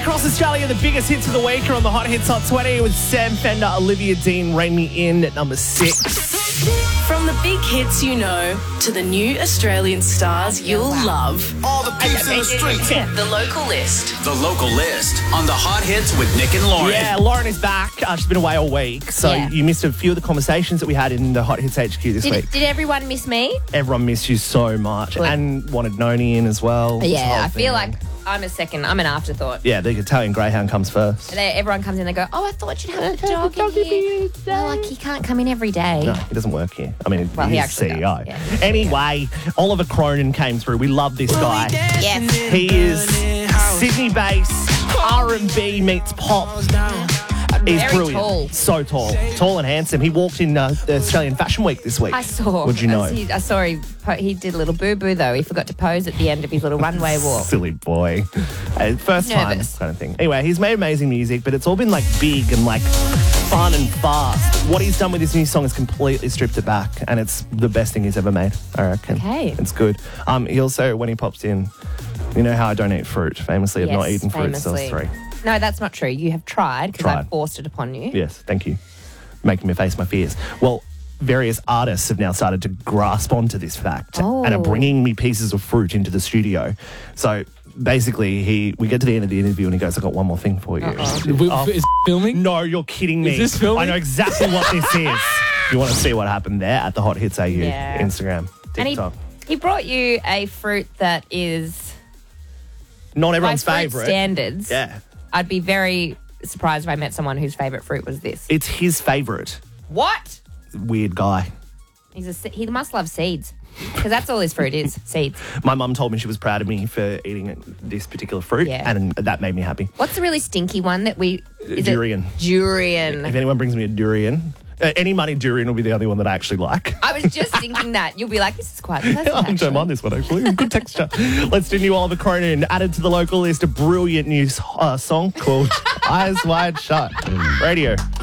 across Australia, the biggest hits of the week are on the Hot Hits Hot 20 with Sam Fender, Olivia Dean, Rein Me In at number 6. From the big hits you know to the new Australian stars you'll love. All the peeps in the streets. The local list. The local list on the Hot Hits with Nick and Lauren. Yeah, Lauren is back. She's been away all week, so you missed a few of the conversations that we had in the Hot Hits HQ this week. Did everyone miss me? Everyone missed you so much and wanted Noni in as well. Yeah, I feel like I'm an afterthought. Yeah, the Italian Greyhound comes first. Everyone comes in, they go, oh, I thought you'd have a dog in here. Well, like, he can't come in every day. No, he doesn't work here. I mean, Well, he he's actually CEO. does, yeah. Anyway, Oliver Cronin came through. We love this guy. Yes. He is Sydney-based, R&B meets pop. He's Very brilliant. tall. So tall. Tall and handsome. He walked in the Australian Fashion Week this week. I saw. What'd you know? I saw he did a little boo-boo, though. He forgot to pose at the end of his little runway walk. Silly boy. First time Nervous. kind of thing. Anyway, he's made amazing music, but it's all been like big and like fun and fast. What he's done with this new song is completely stripped it back, and it's the best thing he's ever made, I reckon. Okay. It's good. He also, when he pops in, you know how I don't eat fruit, famously. I've not Yes, eaten fruit since I was famously. 3. No, that's not true. You have tried because I Tried. forced it upon you. Yes, thank you. Making me face my fears. Well, various artists have now started to grasp onto this fact and are bringing me pieces of fruit into the studio. So basically, we get to the end of the interview and he goes, "I got one more thing for you." Is filming? No, you're kidding me. Is this filming? I know exactly what this is. You want to see what happened there at the Hot Hits AU, Instagram, And TikTok. he brought you a fruit that is Not everyone's by fruit favourite. standards. Yeah. I'd be very surprised if I met someone whose favourite fruit was this. It's his favourite. What? Weird guy. He must love seeds because that's all his fruit is, seeds. My mum told me she was proud of me for eating this particular fruit, and that made me happy. What's the really stinky one that Durian. Durian. If anyone brings me a durian, any money durian will be the only one that I actually like. I was just thinking that. You'll be like, this is quite pleasant, I don't mind this one, actually. Good texture. Let's do new Oliver Cronin. Added to the local list, a brilliant new song called Eyes Wide Shut. Radio.